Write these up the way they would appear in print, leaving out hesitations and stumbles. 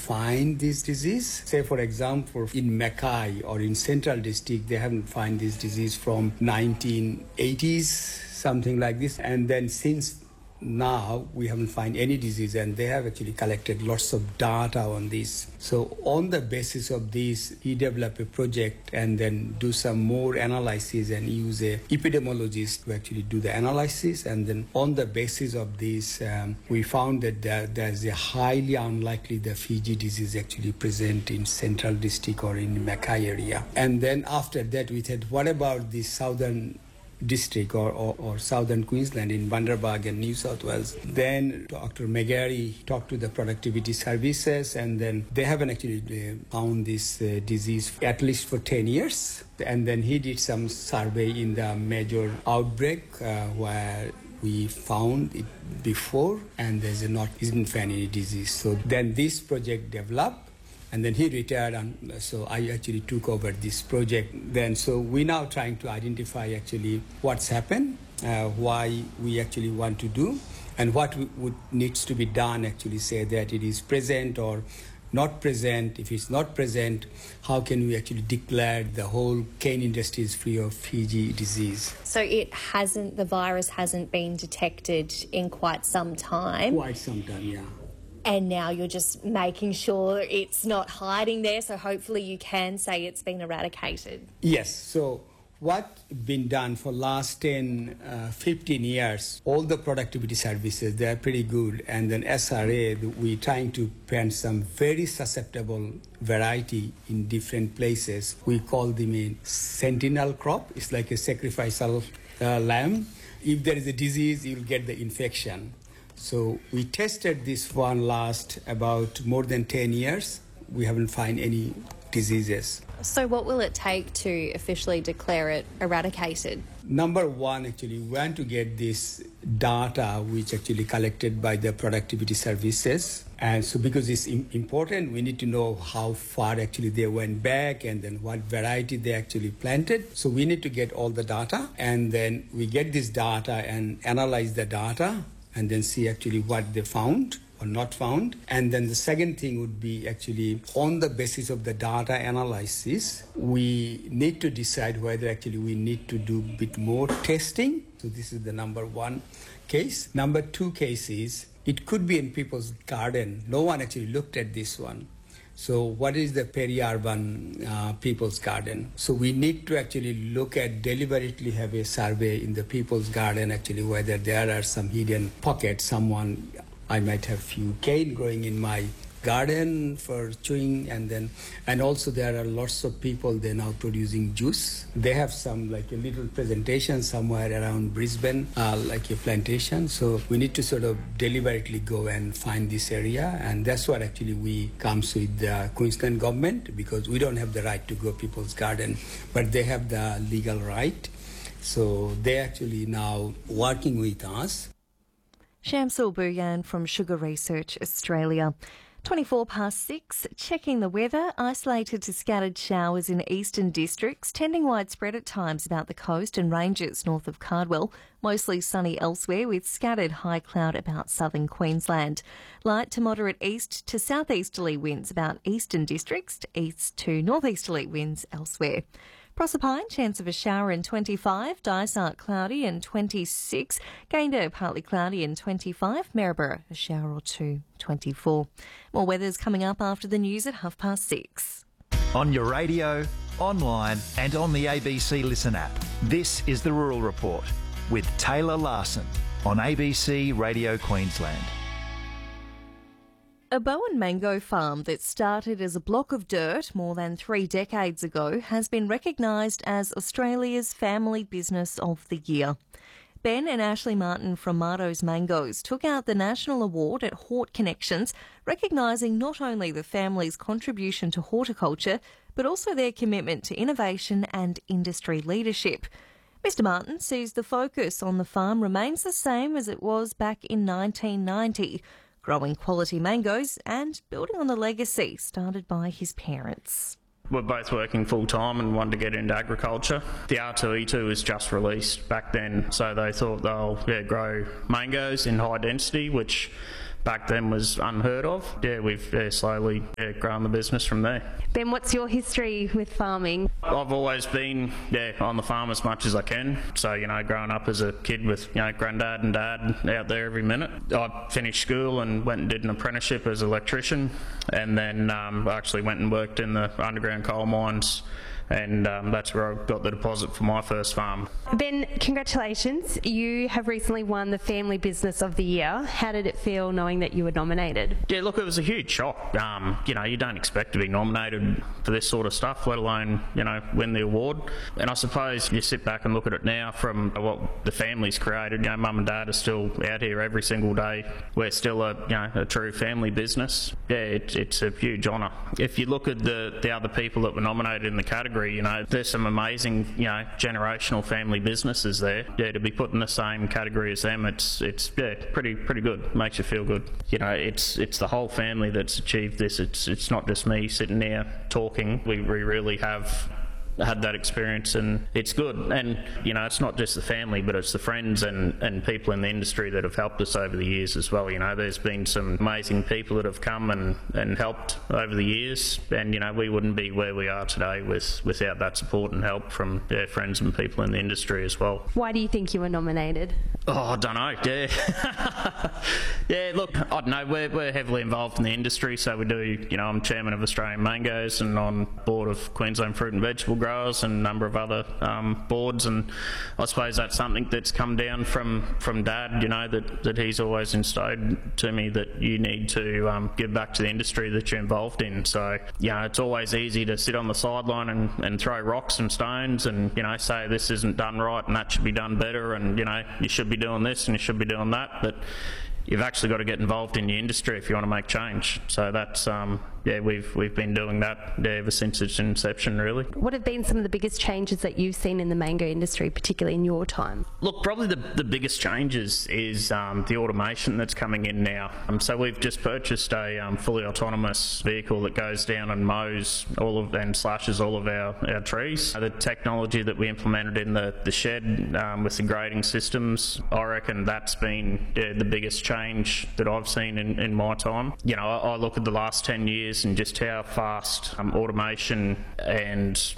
find this disease. Say, for example, in Mackay or in Central District, they haven't found this disease from 1980s, something like this. And then since now we haven't found any disease, and they have actually collected lots of data on this. So on the basis of this, he developed a project and then do some more analysis and use a epidemiologist to actually do the analysis. And then on the basis of this, we found that there's a highly unlikely the Fiji disease actually present in Central District or in Mackay area. And then after that, we said, what about the Southern District or Southern Queensland in Bundaberg and New South Wales? Then Dr. McGarry talked to the productivity services, and then they haven't actually found this disease at least for 10 years. And then he did some survey in the major outbreak where we found it before, and isn't found any disease. So then this project developed. And then he retired, and so I actually took over this project then. So we're now trying to identify actually what's happened, why we actually want to do, and what needs to be done, actually say that it is present or not present. If it's not present, how can we actually declare the whole cane industry is free of Fiji disease? So the virus hasn't been detected in quite some time? Quite some time, yeah. And now you're just making sure it's not hiding there, so hopefully you can say it's been eradicated. Yes, so what's been done for last 10, 15 years, all the productivity services, they're pretty good. And then SRA, we're trying to plant some very susceptible variety in different places. We call them a sentinel crop. It's like a sacrificial lamb. If there is a disease, you'll get the infection. So we tested this one last about more than 10 years. We haven't found any diseases. So what will it take to officially declare it eradicated? Number one, actually, we want to get this data which actually collected by the productivity services. And so because it's important, we need to know how far actually they went back and then what variety they actually planted. So we need to get all the data, and then we get this data and analyze the data, and then see actually what they found or not found. And then the second thing would be actually on the basis of the data analysis, we need to decide whether actually we need to do a bit more testing. So this is the number one case. Number two case is it could be in people's garden. No one actually looked at this one. So what is the peri-urban people's garden? So we need to actually look at, deliberately have a survey in the people's garden, actually, whether there are some hidden pockets. I might have few cane growing in my garden for chewing, and also there are lots of people, they're now producing juice. They have some like a little presentation somewhere around Brisbane, like a plantation. So we need to sort of deliberately go and find this area, and that's what actually we comes with the Queensland government, because we don't have the right to go people's garden, but they have the legal right. So they're actually now working with us. Shamsul Buyan from Sugar Research Australia. 6:24, checking the weather. Isolated to scattered showers in eastern districts, tending widespread at times about the coast and ranges north of Cardwell. Mostly sunny elsewhere with scattered high cloud about southern Queensland. Light to moderate east to southeasterly winds about eastern districts, east to northeasterly winds elsewhere. Proserpine, chance of a shower in 25, Dysart cloudy in 26, Gayndah partly cloudy in 25, Maryborough a shower or two, 24. More weather's coming up after the news at 6:30. On your radio, online and on the ABC Listen app. This is the Rural Report with Taylor Larson on ABC Radio Queensland. A Bowen mango farm that started as a block of dirt more than 3 decades ago has been recognised as Australia's Family Business of the Year. Ben and Ashley Martin from Mardo's Mangoes took out the national award at Hort Connections, recognising not only the family's contribution to horticulture, but also their commitment to innovation and industry leadership. Mr Martin says the focus on the farm remains the same as it was back in 1990, growing quality mangoes and building on the legacy started by his parents. We're both working full-time and wanted to get into agriculture. The R2E2 was just released back then, so they thought they'll grow mangoes in high density, which back then was unheard of. Yeah, we've slowly grown the business from there. Ben, what's your history with farming? I've always been on the farm as much as I can. So, growing up as a kid with, granddad and dad out there every minute. I finished school and went and did an apprenticeship as an electrician, and then I actually went and worked in the underground coal mines, and that's where I got the deposit for my first farm. Ben, congratulations. You have recently won the Family Business of the Year. How did it feel knowing that you were nominated? Yeah, look, it was a huge shock. You don't expect to be nominated for this sort of stuff, let alone, win the award. And I suppose you sit back and look at it now from what the family's created. Mum and dad are still out here every single day. We're still a true family business. Yeah, it's a huge honour. If you look at the other people that were nominated in the category, there's some amazing, generational family businesses there. Yeah, to be put in the same category as them, it's pretty good. Makes you feel good. It's the whole family that's achieved this. It's not just me sitting there talking. We really have had that experience, and it's good. And it's not just the family, but it's the friends and people in the industry that have helped us over the years as well. There's been some amazing people that have come and helped over the years, and we wouldn't be where we are today without that support and help from friends and people in the industry as well. Why do you think you were nominated? Oh, I don't know. Yeah. Yeah, look, I don't know. We're heavily involved in the industry, so we do, I'm chairman of Australian Mangoes and on board of Queensland Fruit and Vegetable Growers and a number of other boards, and I suppose that's something that's come down from Dad, that he's always instilled to me, that you need to give back to the industry that you're involved in. So, it's always easy to sit on the sideline and throw rocks and stones and, say this isn't done right and that should be done better, and, you should be doing this and you should be doing that, but you've actually got to get involved in the industry if you want to make change. So that's we've been doing that ever since its inception, really. What have been some of the biggest changes that you've seen in the mango industry, particularly in your time? Look, probably the biggest changes is the automation that's coming in now. So we've just purchased a fully autonomous vehicle that goes down and mows and slashes all of our trees. The technology that we implemented in the shed with the grading systems, I reckon that's been the biggest change that I've seen in my time. I look at the last 10 years and just how fast automation and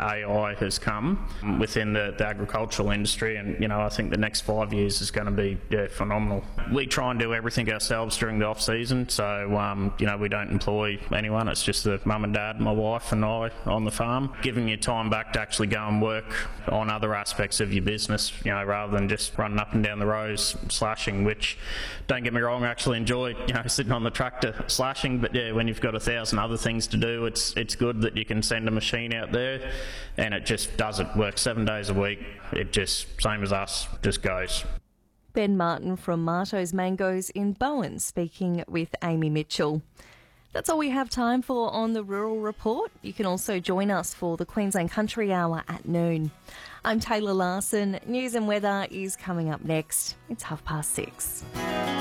AI has come within the agricultural industry, and I think the next 5 years is going to be phenomenal. We try and do everything ourselves during the off season, so we don't employ anyone. It's just the mum and dad, my wife and I on the farm, giving you time back to actually go and work on other aspects of your business, rather than just running up and down the rows slashing, which, don't get me wrong, I actually enjoy sitting on the tractor slashing, but when you've got 1,000 other things to do, it's good that you can send a machine out there and it just does it. Works 7 days a week. It just, same as us, just goes. Ben Martin from Marto's Mangoes in Bowen speaking with Amy Mitchell. That's all we have time for on the Rural Report. You can also join us for the Queensland Country Hour at noon. I'm Taylor Larson. News and weather is coming up next. It's 6:30.